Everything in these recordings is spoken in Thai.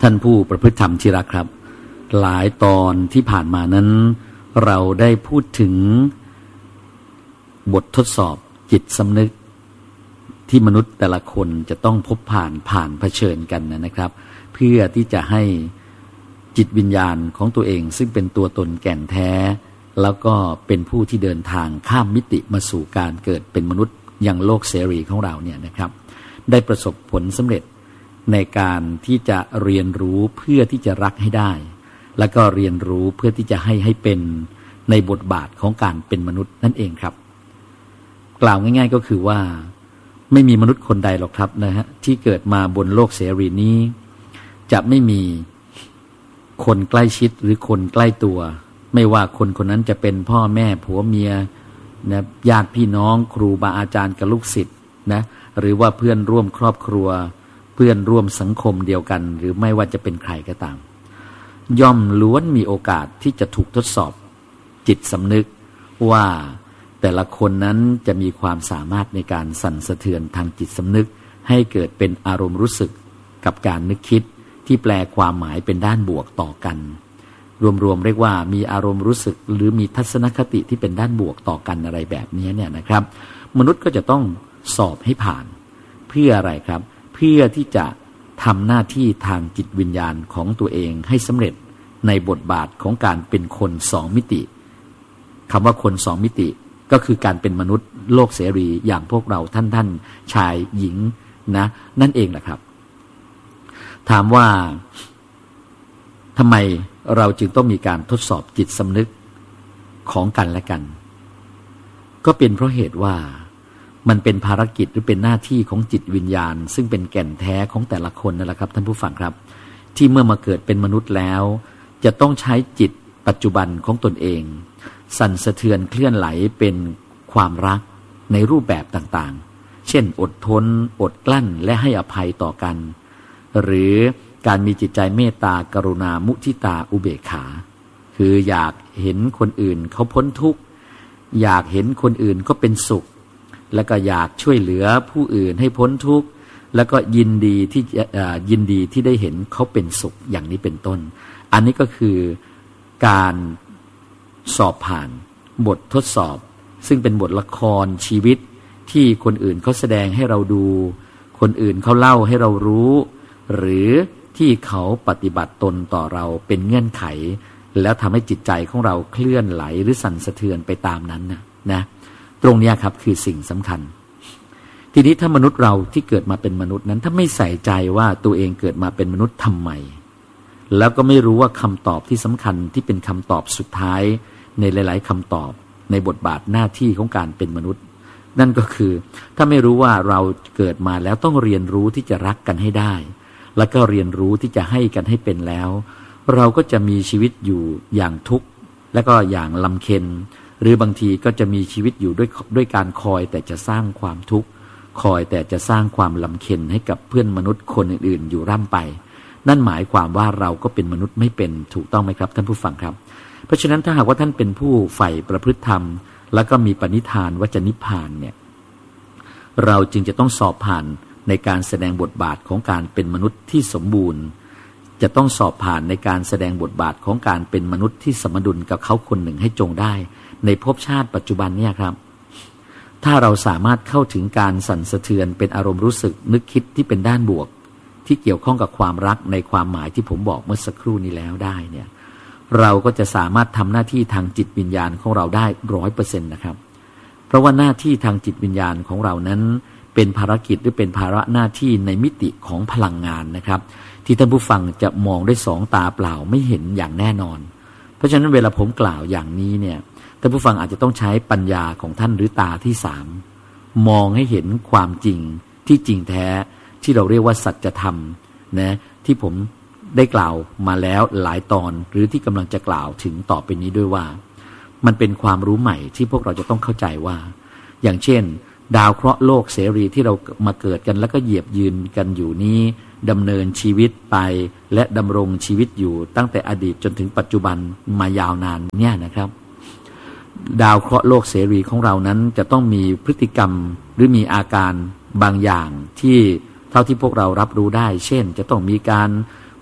ท่านผู้ประพฤติธรรมที่รักครับหลายตอนที่ผ่านมานั้นเราได้พูดถึงบททดสอบจิตสำนึกที่มนุษย์แต่ละคนจะต้องพบผ่านเผชิญกันนะครับเพื่อที่จะให้จิตวิญญาณของตัวเองซึ่งเป็นตัวตนแก่นแท้แล้วก็เป็นผู้ที่เดินทางข้ามมิติมาสู่การเกิดเป็นมนุษย์อย่างโลกเสรีของเราเนี่ยนะครับได้ประสบผลสำเร็จในการที่จะเรียนรู้เพื่อที่จะรักให้ได้แล้วก็เรียนรู้เพื่อที่จะให้เป็นในบทบาทของการเป็นมนุษย์นั่นเองครับกล่าวง่ายๆก็คือว่าไม่มีมนุษย์คนใดหรอกครับนะฮะที่เกิดมาบนโลกเสรีนี้จะไม่มีคนใกล้ชิดหรือคนใกล้ตัวไม่ว่าคนคนนั้นจะเป็นพ่อแม่ผัวเมียนะญาติพี่น้องครูบาอาจารย์กับลูกศิษย์นะหรือว่าเพื่อนร่วมครอบครัวเพื่อนร่วมสังคมเดียวกันหรือไม่ว่าจะเป็นใครก็ตามย่อมล้วนมีโอกาสที่จะถูกทดสอบจิตสำนึกว่าแต่ละคนนั้นจะมีความสามารถในการสั่นสะเทือนทางจิตสำนึกให้เกิดเป็นอารมณ์รู้สึกกับการนึกคิดที่แปลความหมายเป็นด้านบวกต่อกันรวมๆเรียกว่ามีอารมณ์รู้สึกหรือมีทัศนคติที่เป็นด้านบวกต่อกันอะไรแบบนี้เนี่ยนะครับมนุษย์ก็จะต้องสอบให้ผ่านเพื่ออะไรครับเพื่อที่จะทำหน้าที่ทางจิตวิญญาณของตัวเองให้สำเร็จในบทบาทของการเป็นคนสองมิติคำว่าคนสองมิติก็คือการเป็นมนุษย์โลกเสรีอย่างพวกเราท่านชายหญิงนะนั่นเองแหละครับถามว่าทำไมเราจึงต้องมีการทดสอบจิตสำนึกของกันและกันก็เป็นเพราะเหตุว่ามันเป็นภารกิจหรือเป็นหน้าที่ของจิตวิญญาณซึ่งเป็นแก่นแท้ของแต่ละคนนั่นแหละครับท่านผู้ฟังครับที่เมื่อมาเกิดเป็นมนุษย์แล้วจะต้องใช้จิตปัจจุบันของตนเองสั่นสะเทือนเคลื่อนไหลเป็นความรักในรูปแบบต่างๆเช่นอดทนอดกลั้นและให้อภัยต่อกันหรือการมีจิตใจเมตตากรุณามุทิตาอุเบกขาคืออยากเห็นคนอื่นเขาพ้นทุกข์อยากเห็นคนอื่นก็เป็นสุขแล้วก็อยากช่วยเหลือผู้อื่นให้พ้นทุกข์แล้วก็ยินดีที่ได้เห็นเขาเป็นสุขอย่างนี้เป็นต้นอันนี้ก็คือการสอบผ่านบททดสอบซึ่งเป็นบทละครชีวิตที่คนอื่นเขาแสดงให้เราดูคนอื่นเขาเล่าให้เรารู้หรือที่เขาปฏิบัติตนต่อเราเป็นเงื่อนไขแล้วทำให้จิตใจของเราเคลื่อนไหลหรือสั่นสะเทือนไปตามนั้นนะตรงนี้ครับคือสิ่งสำคัญทีนี้ถ้ามนุษย์เราที่เกิดมาเป็นมนุษย์นั้นถ้าไม่ใส่ใจว่าตัวเองเกิดมาเป็นมนุษย์ทำไมแล้วก็ไม่รู้ว่าคำตอบที่สำคัญที่เป็นคำตอบสุดท้ายในหลายๆคำตอบในบทบาทหน้าที่ของการเป็นมนุษย์นั่นก็คือถ้าไม่รู้ว่าเราเกิดมาแล้วต้องเรียนรู้ที่จะรักกันให้ได้แล้วก็เรียนรู้ที่จะให้กันให้เป็นแล้วเราก็จะมีชีวิตอยู่อย่างทุกข์และก็อย่างลำเค็ญหรือบางทีก็จะมีชีวิตอยู่ด้วยการคอยแต่จะสร้างความทุกข์คอยแต่จะสร้างความลำเค็ญให้กับเพื่อนมนุษย์คนอื่นๆอยู่ร่ำไปนั่นหมายความว่าเราก็เป็นมนุษย์ไม่เป็นถูกต้องไหมครับท่านผู้ฟังครับเพราะฉะนั้นถ้าหากว่าท่านเป็นผู้ใฝ่ประพฤติธรรมแล้วก็มีปณิธานว่าจะนิพพานเนี่ยเราจึงจะต้องสอบผ่านในการแสดงบทบาทของการเป็นมนุษย์ที่สมบูรณ์จะต้องสอบผ่านในการแสดงบทบาทของการเป็นมนุษย์ที่สมดุลกับเขาคนหนึ่งให้จงได้ในภพชาติปัจจุบันเนี่ยครับถ้าเราสามารถเข้าถึงการสั่นสะเทือนเป็นอารมณ์รู้สึกนึกคิดที่เป็นด้านบวกที่เกี่ยวข้องกับความรักในความหมายที่ผมบอกเมื่อสักครู่นี้แล้วได้เนี่ยเราก็จะสามารถทำหน้าที่ทางจิตวิญญาณของเราได้ 100% นะครับเพราะว่าหน้าที่ทางจิตวิญญาณของเรานั้นเป็นภารกิจหรือเป็นภาระหน้าที่ในมิติของพลังงานนะครับที่ท่านผู้ฟังจะมองด้วยสองตาเปล่าไม่เห็นอย่างแน่นอนเพราะฉะนั้นเวลาผมกล่าวอย่างนี้เนี่ยท่านผู้ฟังอาจจะต้องใช้ปัญญาของท่านหรือตาที่สามมองให้เห็นความจริงที่จริงแท้ที่เราเรียกว่าสัจธรรมนะที่ผมได้กล่าวมาแล้วหลายตอนหรือที่กำลังจะกล่าวถึงต่อไปนี้ด้วยว่ามันเป็นความรู้ใหม่ที่พวกเราจะต้องเข้าใจว่าอย่างเช่นดาวเคราะห์โลกเสรีที่เรามาเกิดกันแล้วก็เหยียบยืนกันอยู่นี้ดำเนินชีวิตไปและดำรงชีวิตอยู่ตั้งแต่อดีตจนถึงปัจจุบันมายาวนานเนี่ยนะครับดาวเคราะห์โลกเสรีของเรานั้นจะต้องมีพฤติกรรมหรือมีอาการบางอย่างที่เท่าที่พวกเรารับรู้ได้เช่นจะต้องมีการ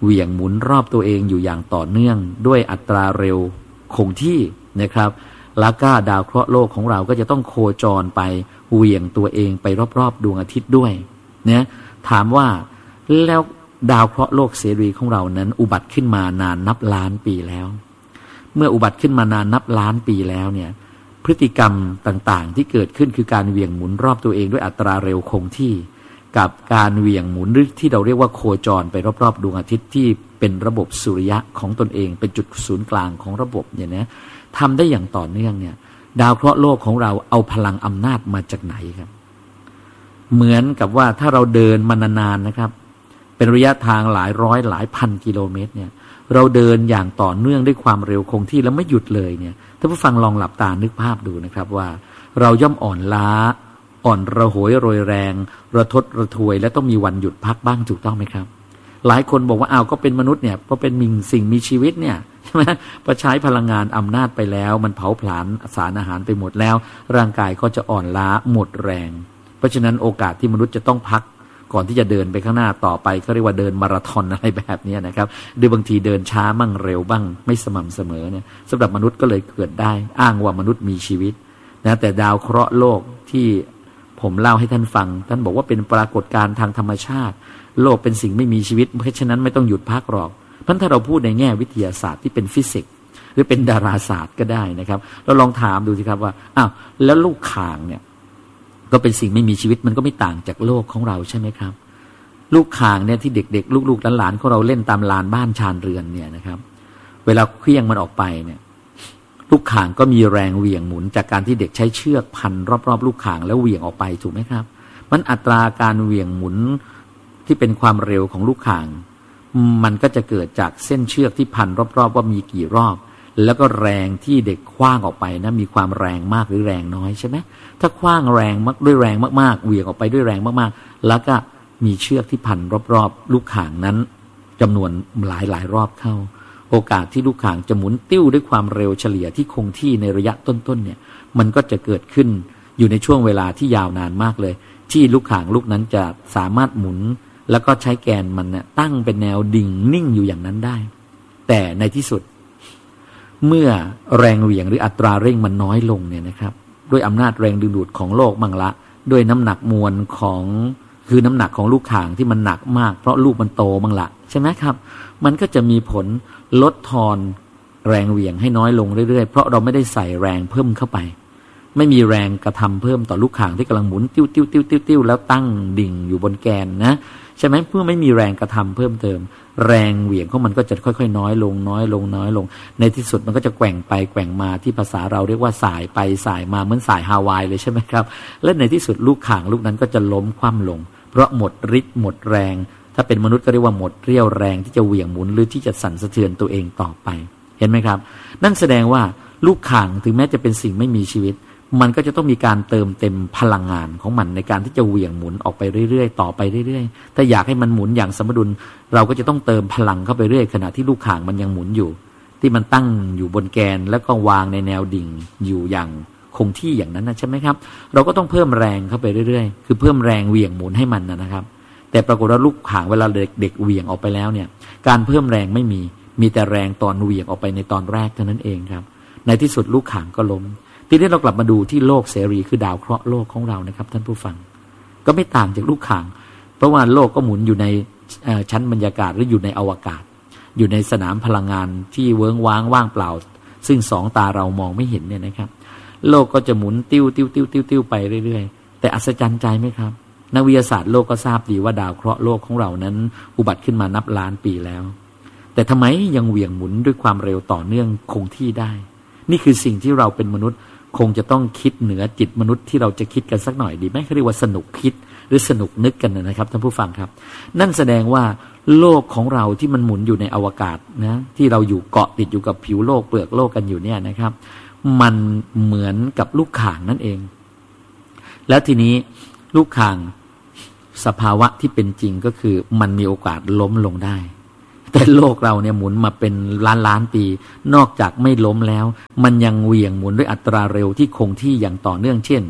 เหวี่ยงหมุนรอบตัวเองอยู่อย่างต่อเนื่องด้วยอัตราเร็วคงที่นะครับแล้วก็ดาวเคราะห์โลกของเราก็จะต้องโคจรไปเหวี่ยงตัวเองไปรอบๆดวงอาทิตย์ด้วยเนี่ยถามว่าแล้วดาวเคราะห์โลกเสรีของเรานั้นอุบัติขึ้นมานานนับล้านปีแล้วเมื่ออุบัติขึ้นมานานนับล้านปีแล้วเนี่ยพฤติกรรมต่างๆที่เกิดขึ้นคือการเหวี่ยงหมุนรอบตัวเองด้วยอัตราเร็วคงที่กับการเหวี่ยงหมุนหรือที่เราเรียกว่าโคจรไปรอบๆดวงอาทิตย์ที่เป็นระบบสุริยะของตนเองเป็นจุดศูนย์กลางของระบบอย่างนี้ทำได้อย่างต่อเนื่องเนี่ยดาวเคราะห์โลกของเราเอาพลังอำนาจมาจากไหนครับเหมือนกับว่าถ้าเราเดินมานานๆนะครับเป็นระยะทางหลายร้อยหลายพันกิโลเมตรเนี่ยเราเดินอย่างต่อเนื่องด้วยความเร็วคงที่แล้วไม่หยุดเลยเนี่ยถ้าผู้ฟังลองหลับตานึกภาพดูนะครับว่าเราย่อมอ่อนล้าอ่อนระหยโรยแรงระทดระทวยและต้องมีวันหยุดพักบ้างถูกต้องไหมครับหลายคนบอกว่าอ้าวก็เป็นมนุษย์เนี่ยก็เป็นสิ่งมีชีวิตเนี่ยใช่ไหมพอใช้พลังงานอำนาจไปแล้วมันเผาผลาญสารอาหารไปหมดแล้วร่างกายก็จะอ่อนล้าหมดแรงเพราะฉะนั้นโอกาสที่มนุษย์จะต้องพักก่อนที่จะเดินไปข้างหน้าต่อไปเขาเรียกว่าเดินมาราธอนอะไรแบบนี้นะครับโดยบางทีเดินช้ามั่งเร็วบ้างไม่สม่ำเสมอเนี่ยสำหรับมนุษย์ก็เลยเกิดได้อ้างว่ามนุษย์มีชีวิตนะแต่ดาวเคราะห์โลกที่ผมเล่าให้ท่านฟังท่านบอกว่าเป็นปรากฏการณ์ทางธรรมชาติโลกเป็นสิ่งไม่มีชีวิตเพราะฉะนั้นไม่ต้องหยุดพักหรอกเพราะถ้าเราพูดในแง่วิทยาศาสตร์ที่เป็นฟิสิกส์หรือเป็นดาราศาสตร์ก็ได้นะครับเราลองถามดูสิครับว่าอ้าวแล้วลูกข่างเนี่ยก็เป็นสิ่งไม่มีชีวิตมันก็ไม่ต่างจากโลกของเราใช่ไหมครับลูกข่างเนี่ยที่เด็กๆลูกๆหลานๆของเราเล่นตามลานบ้านชานเรือนเนี่ยนะครับเวลาเคลื่องมันออกไปเนี่ยลูกข่างก็มีแรงเหวี่ยงหมุนจากการที่เด็กใช้เชือกพันรอบๆลูกข่างแล้วเหวี่ยงออกไปถูกไหมครับมันอัตราการเหวี่ยงหมุนที่เป็นความเร็วของลูกข่างมันก็จะเกิดจากเส้นเชือกที่พันรอบๆว่ามีกี่รอบแล้วก็แรงที่เด็กขว้างออกไปนะมีความแรงมากหรือแรงน้อยใช่ไหมถ้าขว้างแรงมากด้วยแรงมากๆเหวี่ยงออกไปด้วยแรงมากๆแล้วก็มีเชือกที่พันรอบๆลูกข่างนั้นจำนวนหลายรอบเข้าโอกาสที่ลูกข่างจะหมุนติ้วด้วยความเร็วเฉลี่ยที่คงที่ในระยะต้นๆเนี่ยมันก็จะเกิดขึ้นอยู่ในช่วงเวลาที่ยาวนานมากเลยที่ลูกข่างลูกนั้นจะสามารถหมุนแล้วก็ใช้แกนมันเนี่ยตั้งเป็นแนวดิ่งนิ่งอยู่อย่างนั้นได้แต่ในที่สุดเมื่อแรงเหวี่ยงหรืออัตราเร่งมันน้อยลงเนี่ยนะครับด้วยอำนาจแรงดึงดูดของโลกมั่งละด้วยน้ำหนักมวลของคือน้ำหนักของลูกข่างที่มันหนักมากเพราะลูกมันโตมั่งละใช่ไหมครับมันก็จะมีผลลดทอนแรงเหวี่ยงให้น้อยลงเรื่อยๆเพราะเราไม่ได้ใส่แรงเพิ่มเข้าไปไม่มีแรงกระทำเพิ่มต่อลูกข่างที่กำลังหมุนติ้วแล้วตั้งดิ่งอยู่บนแกนนะใช่ไหมเพื่อไม่มีแรงกระทำเพิ่มเติมแรงเหวี่ยงของมันก็จะค่อยๆน้อยลงในที่สุดมันก็จะแกว่งไปแกว่งมาที่ภาษาเราเรียกว่าสายไปสายมาเหมือนสายฮาวายเลยใช่ไหมครับและในที่สุดลูกข่างลูกนั้นก็จะล้มคว่ำลงเพราะหมดฤทธิ์หมดแรงถ้าเป็นมนุษย์ก็เรียกว่าหมดเรี่ยวแรงที่จะเหวี่ยงหมุนหรือที่จะสั่นสะเทือนตัวเองต่อไปเห็นไหมครับนั่นแสดงว่าลูกข่างถึงแม้จะเป็นสิ่งไม่มีชีวิตมันก็จะต้องมีการเติมเต็มพลังงานของมันในการที่จะเหวี่ยงหมุนออกไปเรื่อยๆต่อไปเรื่อยๆถ้าอยากให้มันหมุนอย่างสมดุลเราก็จะต้องเติมพลังเข้าไปเรื่อยขณะที่ลูกข่างมันยังหมุนอยู่ที่มันตั้งอยู่บนแกนแล้วก็วางในแนวดิ่งอยู่อย่างคงที่อย่างนั้นนะใช่ไหมครับเราก็ต้องเพิ่มแรงเข้าไปเรื่อยๆคือเพิ่มแรงเหวี่ยงหมุนให้มันนะครับแต่ปรากฏว่าลูกข่างเวลาเด็กเหวี่ยงออกไปแล้วเนี่ยการเพิ่มแรงไม่มีแต่แรงตอนเหวี่ยงออกไปในตอนแรกเท่านั้นเองครับในที่สุดลูกข่างก็ล้มทีนี้เรากลับมาดูที่โลกเสรีคือดาวเคราะห์โลกของเรานะครับท่านผู้ฟังก็ไม่ต่างจากลูกข่างเพราะว่าโลกก็หมุนอยู่ในชั้นบรรยากาศหรืออยู่ในอวกาศอยู่ในสนามพลังงานที่เวิ้งว้างว่างเปล่าซึ่งสองตาเรามองไม่เห็นเนี่ยนะครับโลกก็จะหมุนติ้วไปเรื่อยๆแต่อัศจรรย์ใจไหมครับนักวิทยาศาสตร์โลกก็ทราบดีว่าดาวเคราะห์โลกของเรานั้นอุบัติขึ้นมานับล้านปีแล้วแต่ทำไมยังเหวี่ยงหมุนด้วยความเร็วต่อเนื่องคงที่ได้นี่คือสิ่งที่เราเป็นมนุษย์คงจะต้องคิดเหนือจิตมนุษย์ที่เราจะคิดกันสักหน่อยดีไหมเขาเรียกว่าสนุกคิดหรือสนุกนึกกันนะครับท่านผู้ฟังครับนั่นแสดงว่าโลกของเราที่มันหมุนอยู่ในอวกาศนะที่เราอยู่เกาะติดอยู่กับผิวโลกเปลือกโลกกันอยู่เนี่ยนะครับมันเหมือนกับลูกข่างนั่นเองแล้วทีนี้ลูกข่างสภาวะที่เป็นจริงก็คือมันมีโอกาสล้มลงได้แต่โลกเราเนี่ยหมุนมาเป็นล้านปีนอกจากไม่ล้มแล้วมันยังเหวี่ยงหมุนด้วยอัตราเร็วที่คงที่อย่างต่อเนื่องเช่น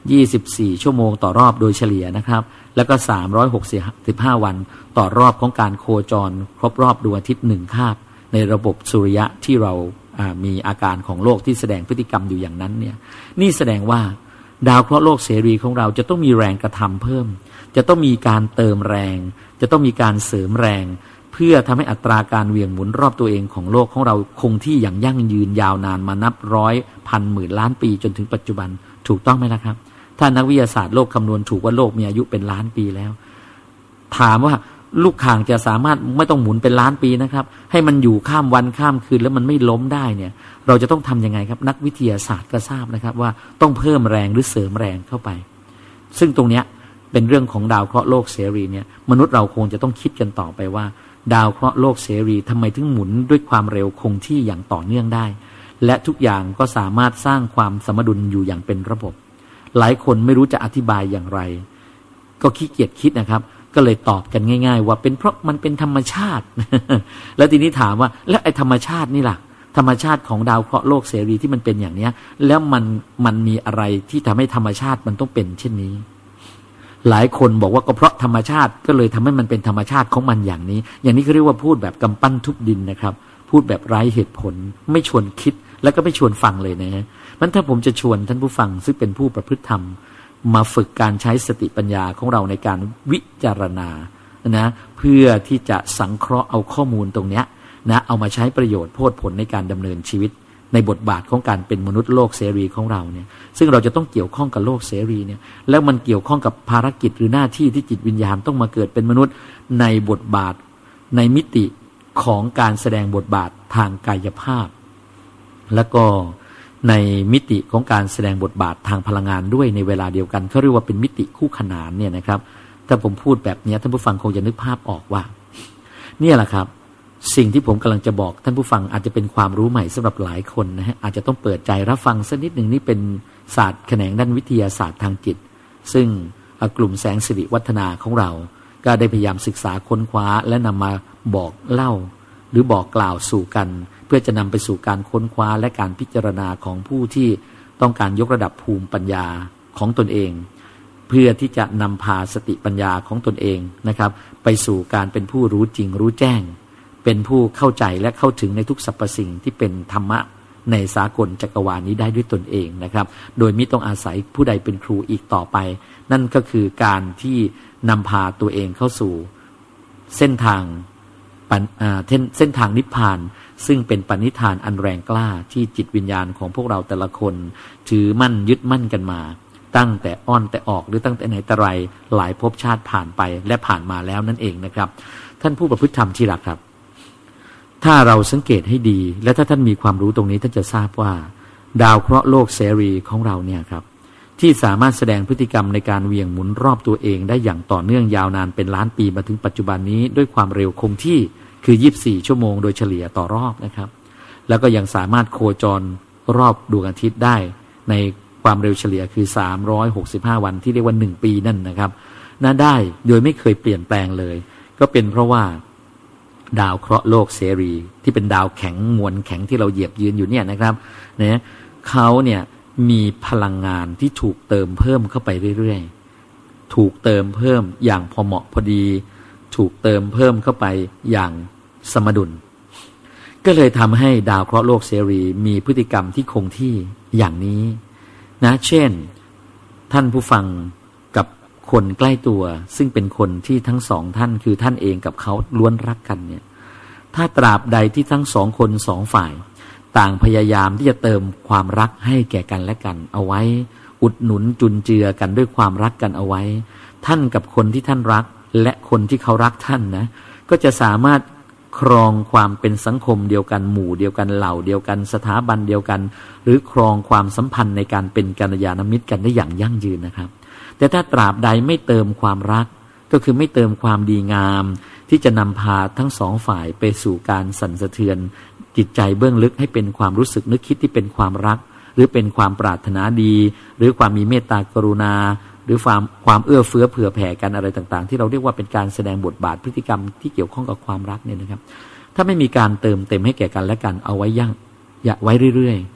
24ชั่วโมงต่อรอบโดยเฉลี่ยนะครับแล้วก็365วันต่อรอบของการโคจรครบรอบดวงอาทิตย์1คาบในระบบสุริยะที่เรามีอาการของโลกที่แสดงพฤติกรรมอยู่อย่างนั้นเนี่ยนี่แสดงว่าดาวเคราะห์โลกเสรีของเราจะต้องมีแรงกระทำเพิ่มจะต้องมีการเติมแรงจะต้องมีการเสริมแรงเพื่อทำให้อัตราการเหวี่ยงหมุนรอบตัวเองของโลกของเราคงที่อย่างยั่งยืนยาวนานมานับร้อยพันหมื่นล้านปีจนถึงปัจจุบันถูกต้องไหมล่ะครับถ้านักวิทยาศาสตร์โลกคำนวณถูกว่าโลกมีอายุเป็นล้านปีแล้วถามว่าลูกข่างจะสามารถไม่ต้องหมุนเป็นล้านปีนะครับให้มันอยู่ข้ามวันข้ามคืนแล้วมันไม่ล้มได้เนี่ยเราจะต้องทำยังไงครับนักวิทยาศาสตร์ก็ทราบนะครับว่าต้องเพิ่มแรงหรือเสริมแรงเข้าไปซึ่งตรงเนี้ยเป็นเรื่องของดาวเคราะห์โลกเสรีเนี่ยมนุษย์เราคงจะต้องคิดกันต่อไปว่าดาวเคราะห์โลกเสรีทำไมถึงหมุนด้วยความเร็วคงที่อย่างต่อเนื่องได้และทุกอย่างก็สามารถสร้างความสมดุลอยู่อย่างเป็นระบบหลายคนไม่รู้จะอธิบายอย่างไรก็ขี้เกียจคิดนะครับก็เลยตอบกันง่ายๆว่าเป็นเพราะมันเป็นธรรมชาติ แล้วทีนี้ถามว่าแล้วไอ้ธรรมชาตินี่ล่ะธรรมชาติของดาวเคราะห์โลกเสรีที่มันเป็นอย่างเนี้ยแล้วมันมีอะไรที่ทำให้ธรรมชาติมันต้องเป็นเช่นนี้หลายคนบอกว่าก็เพราะธรรมชาติก็เลยทำให้มันเป็นธรรมชาติของมันอย่างนี้อย่างนี้เขาเรียกว่าพูดแบบกำปั้นทุบดินนะครับพูดแบบไร้เหตุผลไม่ชวนคิดแล้วก็ไม่ชวนฟังเลยนะฮะมันถ้าผมจะชวนท่านผู้ฟังซึ่งเป็นผู้ประพฤติธรรมมาฝึกการใช้สติปัญญาของเราในการวิจารณานะเพื่อที่จะสังเคราะห์เอาข้อมูลตรงเนี้ยนะเอามาใช้ประโยชน์โพดผลในการดำเนินชีวิตในบทบาทของการเป็นมนุษย์โลกเสรีของเราเนี่ยซึ่งเราจะต้องเกี่ยวข้องกับโลกเสรีเนี่ยแล้วมันเกี่ยวข้องกับภารกิจหรือหน้าที่ที่จิตวิญญาณต้องมาเกิดเป็นมนุษย์ในบทบาทในมิติของการแสดงบทบาททางกายภาพแล้วก็ในมิติของการแสดงบทบาททางพลังงานด้วยในเวลาเดียวกันเขาเรียกว่าเป็นมิติคู่ขนานเนี่ยนะครับถ้าผมพูดแบบนี้ท่านผู้ฟังคงจะนึกภาพออกว่าเนี่ยแหละครับสิ่งที่ผมกำลังจะบอกท่านผู้ฟังอาจจะเป็นความรู้ใหม่สำหรับหลายคนนะฮะอาจจะต้องเปิดใจรับฟังสักนิดหนึ่งนี่เป็นศาสตร์แขนงด้านวิทยาศาสตร์ทางจิตซึ่งกลุ่มแสงสิริวัฒนาของเราก็ได้พยายามศึกษาค้นคว้าและนำมาบอกเล่าหรือบอกกล่าวสู่กันเพื่อจะนำไปสู่การค้นคว้าและการพิจารณาของผู้ที่ต้องการยกระดับภูมิปัญญาของตนเองเพื่อที่จะนำพาสติปัญญาของตนเองนะครับไปสู่การเป็นผู้รู้จริงรู้แจ้งเป็นผู้เข้าใจและเข้าถึงในทุกสรรพสิ่งที่เป็นธรรมะในสากลจักรวาลนี้ได้ด้วยตนเองนะครับโดยไม่ต้องอาศัยผู้ใดเป็นครูอีกต่อไปนั่นก็คือการที่นำพาตัวเองเข้าสู่เส้นทางนิพพานซึ่งเป็นปณิธานอันแรงกล้าที่จิตวิญญาณของพวกเราแต่ละคนถือมั่นยึดมั่นกันมาตั้งแต่อ้อนแต่ออกหรือตั้งแต่ไหนแต่ไรหลายภพชาติผ่านไปและผ่านมาแล้วนั่นเองนะครับท่านผู้ประพฤติธรรมที่รักครับถ้าเราสังเกตให้ดีและถ้าท่านมีความรู้ตรงนี้ท่านจะทราบว่าดาวเคราะห์โลกเสรีของเราเนี่ยครับที่สามารถแสดงพฤติกรรมในการเหวี่ยงหมุนรอบตัวเองได้อย่างต่อเนื่องยาวนานเป็นล้านปีมาถึงปัจจุบันนี้ด้วยความเร็วคงที่คือ24ชั่วโมงโดยเฉลี่ยต่อรอบนะครับแล้วก็ยังสามารถโคจรรอบดวงอาทิตย์ได้ในความเร็วเฉลี่ยคือ365วันที่เรียกว่า1ปีนั่นนะครับน่าได้โดยไม่เคยเปลี่ยนแปลงเลยก็เป็นเพราะว่าดาวเคราะห์โลกเสรีที่เป็นดาวแข็งมวลแข็งที่เราเหยียบยืนอยู่เนี่ยนะครับเนี่ยเขาเนี่ยมีพลังงานที่ถูกเติมเพิ่มเข้าไปเรื่อยๆถูกเติมเพิ่มอย่างพอเหมาะพอดีถูกเติมเพิ่มเข้าไปอย่างสมดุลก็เลยทำให้ดาวเคราะห์โลกเสรีมีพฤติกรรมที่คงที่อย่างนี้นะเช่นท่านผู้ฟังกับคนใกล้ตัวซึ่งเป็นคนที่ทั้งสองท่านคือท่านเองกับเขาล้วนรักกันเนี่ยถ้าตราบใดที่ทั้งสองคนสองฝ่ายต่างพยายามที่จะเติมความรักให้แก่กันและกันเอาไว้อุดหนุนจุนเจือกันด้วยความรักกันเอาไว้ท่านกับคนที่ท่านรักและคนที่เขารักท่านนะก็จะสามารถครองความเป็นสังคมเดียวกันหมู่เดียวกันเหล่าเดียวกันสถาบันเดียวกันหรือครองความสัมพันธ์ในการเป็นกัลยาณมิตรกันได้อย่างยั่งยืนนะครับแต่ถ้าตราบใดไม่เติมความรักก็คือไม่เติมความดีงามที่จะนำพาทั้งสองฝ่ายไปสู่การสั่นสะเทือนจิตใจเบื้องลึกให้เป็นความรู้สึกนึกคิดที่เป็นความรักหรือเป็นความปรารถนาดีหรือความมีเมตตากรุณาหรือความเอื้อเฟื้อเผื่อแผ่กันอะไรต่างๆที่เราเรียกว่าเป็นการแสดงบทบาทพฤติกรรมที่เกี่ยวข้องกับความรักเนี่ยนะครับถ้าไม่มีการเติมเต็มให้แก่กันและกันเอาไว้ไว้เรื่อยๆ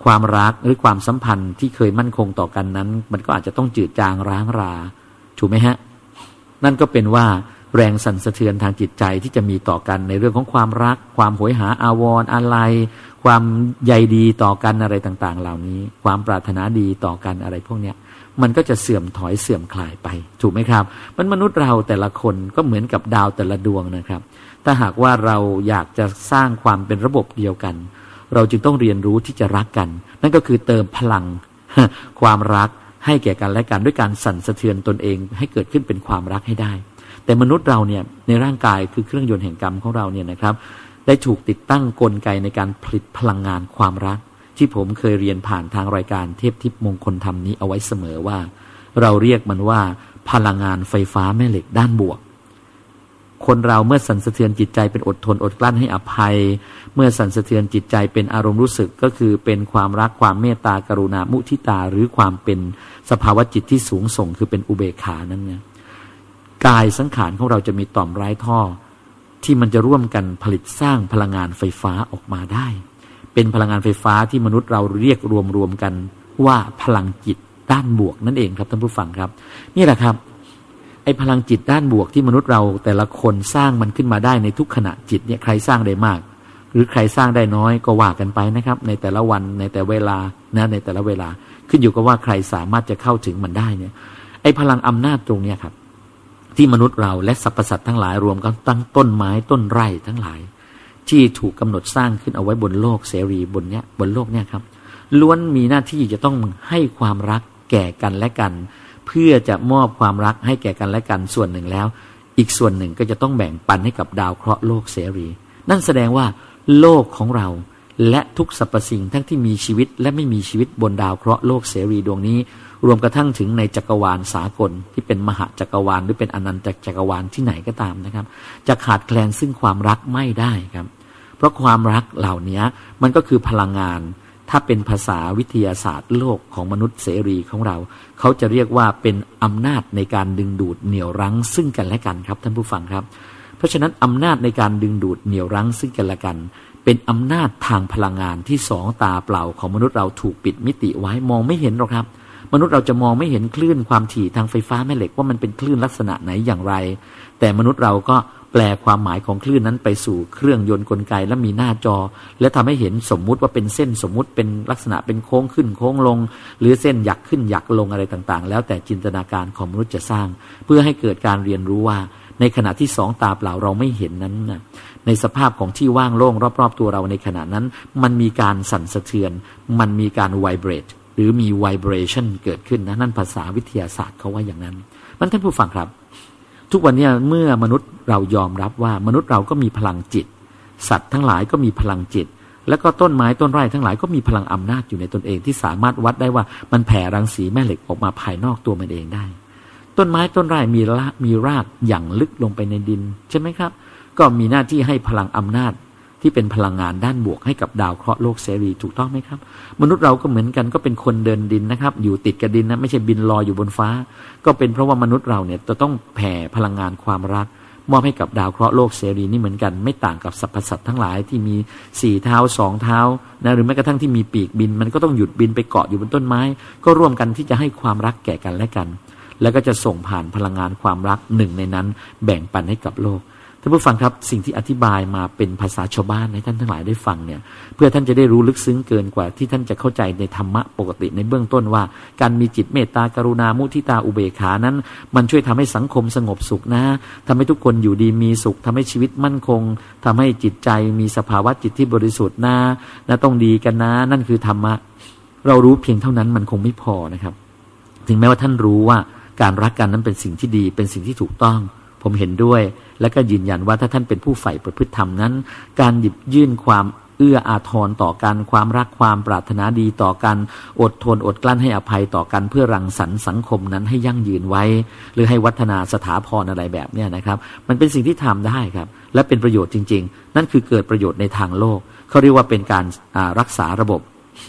ความรักหรือความสัมพันธ์ที่เคยมั่นคงต่อกันนั้นมันก็อาจจะต้องจืดจางร้างราถูกไหมฮะนั่นก็เป็นว่าแรงสั่นสะเทือนทางจิตใจที่จะมีต่อกันในเรื่องของความรักความโหยหาอาวรณ์อะไรความใยดีต่อกันอะไรต่างๆเหล่านี้ความปรารถนาดีต่อกันอะไรพวกเนี้ยมันก็จะเสื่อมถอยเสื่อมคลายไปถูกไหมครับมนุษย์เราแต่ละคนก็เหมือนกับดาวแต่ละดวงนะครับถ้าหากว่าเราอยากจะสร้างความเป็นระบบเดียวกันเราจึงต้องเรียนรู้ที่จะรักกันนั่นก็คือเติมพลังความรักให้แก่กันและกันด้วยการสั่นสะเทือนตนเองให้เกิดขึ้นเป็นความรักให้ได้แต่มนุษย์เราเนี่ยในร่างกายคือเครื่องยนต์แห่งกรรมของเราเนี่ยนะครับได้ถูกติดตั้งกลไกในการผลิตพลังงานความรักที่ผมเคยเรียนผ่านทางรายการเทพทิพย์มงคลธรรมนี้เอาไว้เสมอว่าเราเรียกมันว่าพลังงานไฟฟ้าแม่เหล็กด้านบวกคนเราเมื่อสั่นสะเทือนจิตใจเป็นอดทนอดกลั้นให้อภัยเมื่อสั่นสะเทือนจิตใจเป็นอารมณ์รู้สึกก็คือเป็นความรักความเมตตากรุณามุทิตาหรือความเป็นสภาวะจิตที่สูงส่งคือเป็นอุเบกขานั้นเนี่ยกายสังขารของเราจะมีต่อมไร้ท่อที่มันจะร่วมกันผลิตสร้างพลังงานไฟฟ้าออกมาได้เป็นพลังงานไฟฟ้าที่มนุษย์เราเรียกรวมกันว่าพลังจิตด้านบวกนั่นเองครับท่านผู้ฟังครับนี่แหละครับไอ้พลังจิตด้านบวกที่มนุษย์เราแต่ละคนสร้างมันขึ้นมาได้ในทุกขณะจิตเนี่ยใครสร้างได้มากหรือใครสร้างได้น้อยก็ว่ากันไปนะครับในแต่ละวันในแต่เวลานะในแต่ละเวลาขึ้นอยู่กับว่าใครสามารถจะเข้าถึงมันได้เนี่ยไอ้พลังอำนาจตรงเนี้ยครับที่มนุษย์เราและสรรพสัตว์ทั้งหลายรวมกันตั้งต้นไม้ต้นไร่ทั้งหลายที่ถูกกำหนดสร้างขึ้นเอาไว้บนโลกเสรีบนโลกเนี่ยครับล้วนมีหน้าที่จะต้องให้ความรักแก่กันและกันเพื่อจะมอบความรักให้แก่กันและกันส่วนหนึ่งแล้วอีกส่วนหนึ่งก็จะต้องแบ่งปันให้กับดาวเคราะห์โลกเสรีนั่นแสดงว่าโลกของเราและทุกสรรพสิ่งทั้งที่มีชีวิตและไม่มีชีวิตบนดาวเคราะห์โลกเสรีดวงนี้รวมกระทั่งถึงในจักรวาลสากลที่เป็นมหาจักรวาลหรือเป็นอนันตจักรวาลที่ไหนก็ตามนะครับจะขาดแคลนซึ่งความรักไม่ได้ครับเพราะความรักเหล่านี้มันก็คือพลังงานถ้าเป็นภาษาวิทยาศาสตร์โลกของมนุษย์เสรีของเราเขาจะเรียกว่าเป็นอำนาจในการดึงดูดเหนี่ยวรั้งซึ่งกันและกันครับท่านผู้ฟังครับเพราะฉะนั้นอำนาจในการดึงดูดเหนี่ยวรั้งซึ่งกันและกันเป็นอำนาจทางพลังงานที่สองตาเปล่าของมนุษย์เราถูกปิดมิติไว้มองไม่เห็นหรอกครับมนุษย์เราจะมองไม่เห็นคลื่นความถี่ทางไฟฟ้าแม่เหล็กว่ามันเป็นคลื่นลักษณะไหนอย่างไรแต่มนุษย์เราก็แปลความหมายของคลื่นนั้นไปสู่เครื่องยนต์กลไกและมีหน้าจอและทำให้เห็นสมมุติว่าเป็นเส้นสมมุติเป็นลักษณะเป็นโค้งขึ้นโค้งลงหรือเส้นหยักขึ้นหยักลงอะไรต่างๆแล้วแต่จินตนาการของมนุษย์จะสร้างเพื่อให้เกิดการเรียนรู้ว่าในขณะที่สองตาเปล่าเราไม่เห็นนั้นในสภาพของที่ว่างโล่งรอบๆตัวเราในขณะนั้นมันมีการสั่นสะเทือนมันมีการไวเบรตหรือมีไวเบรชั่นเกิดขึ้นนะนั่นภาษาวิทยาศาสตร์เขาว่าอย่างนั้นมันท่านผู้ฟังครับทุกวันนี้เมื่อมนุษย์เรายอมรับว่ามนุษย์เราก็มีพลังจิตสัตว์ทั้งหลายก็มีพลังจิตแล้วก็ต้นไม้ต้นไร่ทั้งหลายก็มีพลังอำนาจอยู่ในตนเองที่สามารถวัดได้ว่ามันแผ่รังสีแม่เหล็กออกมาภายนอกตัวมันเองได้ต้นไม้ต้นไร่มีรากอย่างลึกลงไปในดินใช่ไหมครับก็มีหน้าที่ให้พลังอำนาจที่เป็นพลังงานด้านบวกให้กับดาวเคราะห์โลกเสรีถูกต้องไหมครับมนุษย์เราก็เหมือนกันก็เป็นคนเดินดินนะครับอยู่ติดกับดินนะไม่ใช่บินลอยอยู่บนฟ้าก็เป็นเพราะว่ามนุษย์เราเนี่ยจะต้องแผ่พลังงานความรักมอบให้กับดาวเคราะห์โลกเสรีนี่เหมือนกันไม่ต่างกับสรรพสัตว์ทั้งหลายที่มี4เท้า2เท้านะหรือแม้กระทั่งที่มีปีกบินมันก็ต้องหยุดบินไปเกาะอยู่บนต้นไม้ก็ร่วมกันที่จะให้ความรักแก่กันและกันแล้วก็จะส่งผ่านพลังงานความรักหนึ่งในนั้นแบ่งปันให้กับโลกท่านผู้ฟังครับสิ่งที่อธิบายมาเป็นภาษาชาวบ้านให้ท่านทั้งหลายได้ฟังเนี่ยเพื่อท่านจะได้รู้ลึกซึ้งเกินกว่าที่ท่านจะเข้าใจในธรรมะปกติในเบื้องต้นว่าการมีจิตเมตตากรุณามุทิตาอุเบกขานั้นมันช่วยทำให้สังคมสงบสุขนะทำให้ทุกคนอยู่ดีมีสุขทำให้ชีวิตมั่นคงทำให้จิตใจมีสภาวะจิตที่บริสุทธิ์นะต้องดีกันนะนั่นคือธรรมะเรารู้เพียงเท่านั้นมันคงไม่พอนะครับถึงแม้ว่าท่านรู้ว่าการรักกันนั้นเป็นสิ่งที่ดีเป็นสิ่งที่ถูกต้องผมเห็นด้วยและก็ยืนยันว่าถ้าท่านเป็นผู้ใฝ่ประพฤติธรรมนั้นการหยิบยื่นความเอื้ออาทรต่อกันความรักความปรารถนาดีต่อกันอดทนอดกลั้นให้อภัยต่อกันเพื่อรังสรรค์สังคมนั้นให้ยั่งยืนไว้หรือให้วัฒนาสถาพรอะไรแบบนี้นะครับมันเป็นสิ่งที่ทำได้ครับและเป็นประโยชน์จริงๆนั่นคือเกิดประโยชน์ในทางโลกเขาเรียกว่าเป็นการรักษาระบบ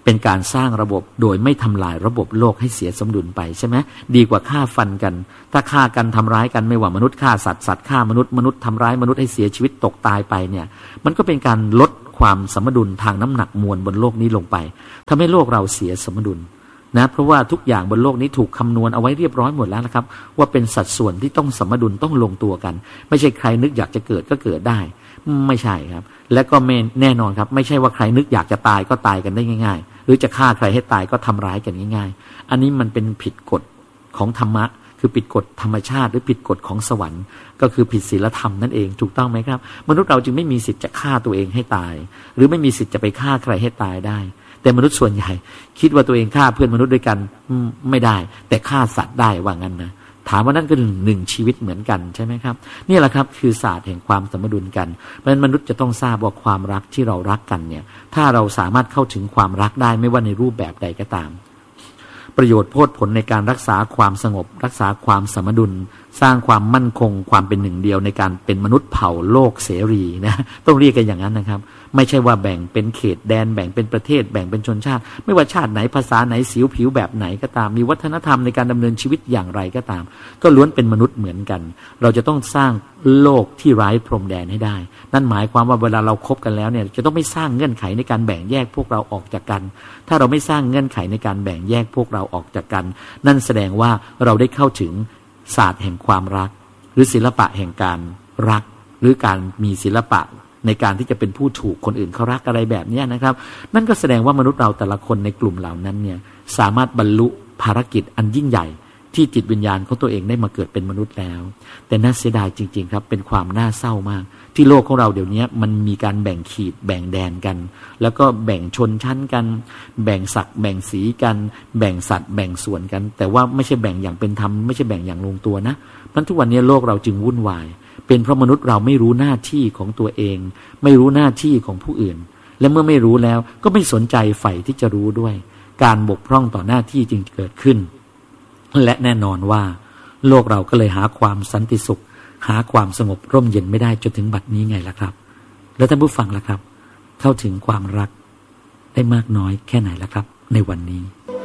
เป็นการสร้างระบบโดยไม่ทำลายระบบโลกให้เสียสมดุลไปใช่ไหมดีกว่าฆ่าฟันกันถ้าฆ่ากันทำร้ายกันไม่ว่ามนุษย์ฆ่าสัตว์สัตว์ฆ่ามนุษย์มนุษย์ทำร้ายมนุษย์ให้เสียชีวิตตกตายไปเนี่ยมันก็เป็นการลดความสมดุลทางน้ำหนักมวลบนโลกนี้ลงไปทำให้โลกเราเสียสมดุลนะเพราะว่าทุกอย่างบนโลกนี้ถูกคำนวณเอาไว้เรียบร้อยหมดแล้วนะครับว่าเป็นสัดส่วนที่ต้องสมดุลต้องลงตัวกันไม่ใช่ใครนึกอยากจะเกิดก็เกิดได้ไม่ใช่ครับและก็แน่นอนครับไม่ใช่ว่าใครนึกอยากจะตายก็ตายกันได้ง่ายๆหรือจะฆ่าใครให้ตายก็ทำร้ายกันง่ายๆอันนี้มันเป็นผิดกฎของธรรมะคือผิดกฎธรรมชาติหรือผิดกฎของสวรรค์ก็คือผิดศีลธรรมนั่นเองถูกต้องไหมครับมนุษย์เราจึงไม่มีสิทธิ์จะฆ่าตัวเองให้ตายหรือไม่มีสิทธิ์จะไปฆ่าใครให้ตายได้แต่มนุษย์ส่วนใหญ่คิดว่าตัวเองฆ่าเพื่อนมนุษย์ด้วยกันไม่ได้แต่ฆ่าสัตว์ได้ว่างั้นนะถามว่านั่นก็หนึ่งชีวิตเหมือนกันใช่ไหมครับนี่แหละครับคือศาสตร์แห่งความสมดุลกันเพราะฉะนั้นมนุษย์จะต้องทราบว่าความรักที่เรารักกันเนี่ยถ้าเราสามารถเข้าถึงความรักได้ไม่ว่าในรูปแบบใดก็ตามประโยชน์โพดผลในการรักษาความสงบรักษาความสมดุลสร้างความมั่นคงความเป็นหนึ่งเดียวในการเป็นมนุษย์เผ่าโลกเสรีนะต้องเรียกกันอย่างนั้นนะครับไม่ใช่ว่าแบ่งเป็นเขตแดนแบ่งเป็นประเทศแบ่งเป็นชนชาติไม่ว่าชาติไหนภาษาไหนสีผิวแบบไหนก็ตามมีวัฒนธรรมในการดำเนินชีวิตอย่างไรก็ตามก็ล้วนเป็นมนุษย์เหมือนกันเราจะต้องสร้างโลกที่ไร้พรมแดนให้ได้นั่นหมายความว่าเวลาเราคบกันแล้วเนี่ยจะต้องไม่สร้างเงื่อนไขในการแบ่งแยกพวกเราออกจากกันถ้าเราไม่สร้างเงื่อนไขในการแบ่งแยกพวกเราออกจากกันนั่นแสดงว่าเราได้เข้าถึงศาสตร์แห่งความรักหรือศิลปะแห่งการรักหรือการมีศิลปะในการที่จะเป็นผู้ถูกคนอื่นเขารักอะไรแบบนี้นะครับนั่นก็แสดงว่ามนุษย์เราแต่ละคนในกลุ่มเหล่านั้นเนี่ยสามารถบรรลุภารกิจอันยิ่งใหญ่ที่จิตวิญญาณของตัวเองได้มาเกิดเป็นมนุษย์แล้วแต่น่าเสียดายจริงๆครับเป็นความน่าเศร้ามากที่โลกของเราเดี๋ยวนี้มันมีการแบ่งขีดแบ่งแดนกันแล้วก็แบ่งชนชั้นกันแบ่งศักดิ์แบ่งสีกันแบ่งสัตว์แบ่งส่วนกันแต่ว่าไม่ใช่แบ่งอย่างเป็นธรรมไม่ใช่แบ่งอย่างลงตัวนะเพราะทุกวันนี้โลกเราจึงวุ่นวายเป็นเพราะมนุษย์เราไม่รู้หน้าที่ของตัวเองไม่รู้หน้าที่ของผู้อื่นและเมื่อไม่รู้แล้วก็ไม่สนใจใฝ่ที่จะรู้ด้วยการบกพร่องต่อหน้าที่จึงเกิดขึ้นและแน่นอนว่าโลกเราก็เลยหาความสันติสุขหาความสงบร่มเย็นไม่ได้จนถึงบัดนี้ไงล่ะครับแล้วท่านผู้ฟังล่ะครับเข้าถึงความรักได้มากน้อยแค่ไหนล่ะครับในวันนี้